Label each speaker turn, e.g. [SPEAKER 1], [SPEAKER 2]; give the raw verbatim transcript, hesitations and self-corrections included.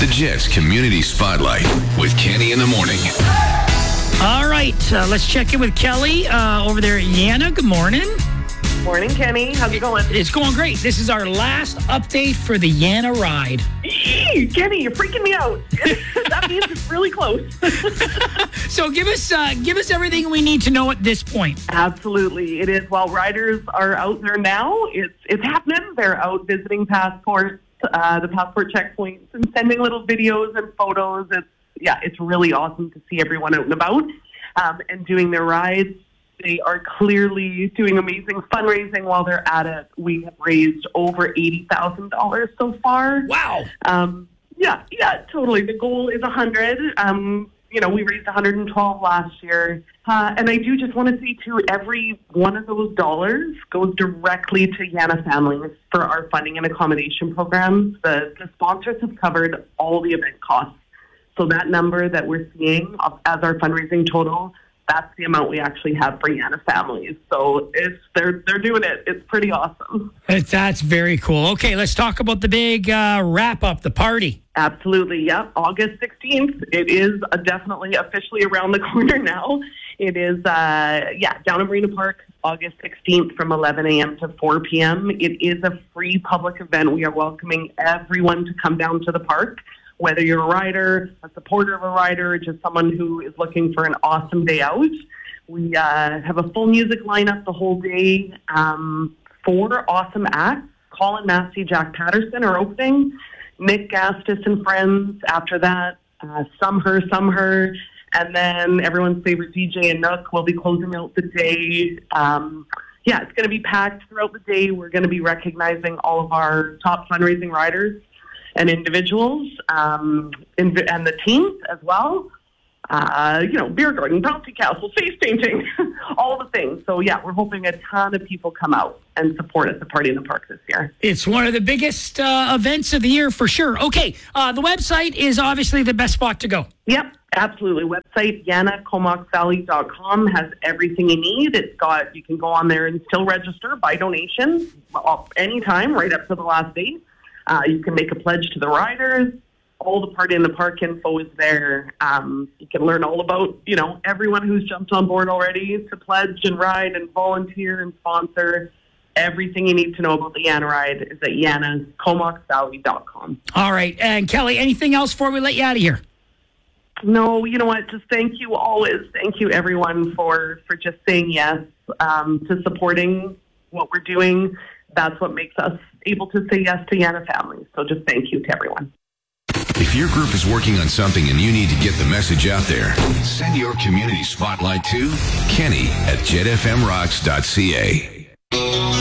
[SPEAKER 1] the Jets Community Spotlight with Kenny in the morning.
[SPEAKER 2] All right, uh, let's check in with Kelly uh, over there at Yana. Good morning.
[SPEAKER 3] Morning, Kenny. How's it going?
[SPEAKER 2] It's going great. This is our last update for the Yana ride.
[SPEAKER 3] Eee, Kenny, you're freaking me out. That means it's really close.
[SPEAKER 2] So give us uh, give us everything we need to know at this point.
[SPEAKER 3] Absolutely. It is. While riders are out there now, it's it's happening. They're out visiting passports, uh, the passport checkpoints, and sending little videos and photos. It's yeah, it's really awesome to see everyone out and about um, and doing their rides. They are clearly doing amazing fundraising while they're at it. We have raised over eighty thousand dollars so far.
[SPEAKER 2] Wow.
[SPEAKER 3] Um, yeah, yeah, totally. The goal is one hundred. Um, you know, we raised one hundred twelve last year. Uh, and I do just want to say, too, every one of those dollars goes directly to Yana families for our funding and accommodation programs. The, the sponsors have covered all the event costs. So that number that we're seeing as our fundraising total, that's the amount we actually have for Yana families. So it's they're they're doing it. It's pretty awesome.
[SPEAKER 2] That's very cool. Okay, let's talk about the big uh, wrap up, the party.
[SPEAKER 3] Absolutely, yeah. August sixteenth. It is uh, definitely officially around the corner now. It is, uh, yeah, down in Marina Park, August sixteenth from eleven a.m. to four p.m. It is a free public event. We are welcoming everyone to come down to the park. Whether you're a rider, a supporter of a rider, or just someone who is looking for an awesome day out. We uh, have a full music lineup the whole day. Um, four awesome acts. Colin Massey, Jack Patterson are opening. Nick Gastis and friends after that. Uh, some Her, Some Her. And then everyone's favorite D J and Nook will be closing out the day. Um, yeah, it's going to be packed throughout the day. We're going to be recognizing all of our top fundraising riders and individuals, um, and the teams as well. Uh, you know, beer garden, bouncy castle, face painting, all the things. So, yeah, we're hoping a ton of people come out and support us at Party in the Park this year.
[SPEAKER 2] It's one of the biggest uh, events of the year for sure. Okay, uh, the website is obviously the best spot to go.
[SPEAKER 3] Yep, absolutely. Website Yana Comox Valley dot com has everything you need. It's got, you can go on there and still register by donation anytime, right up to the last date. Uh, you can make a pledge to the riders. All the Party in the Park info is there. Um, you can learn all about, you know, everyone who's jumped on board already to pledge and ride and volunteer and sponsor. Everything you need to know about the Yana ride is at Yana Comox Valley dot com.
[SPEAKER 2] All right. And Kelly, anything else before we let you out of here?
[SPEAKER 3] No, you know what? Just thank you always. Thank you, everyone, for, for just saying yes um, to supporting what we're doing. That's what makes us able to say yes to Yana families. So just thank you to everyone.
[SPEAKER 1] If your group is working on something and you need to get the message out there, send your community spotlight to Kenny at jet f m rocks dot c a.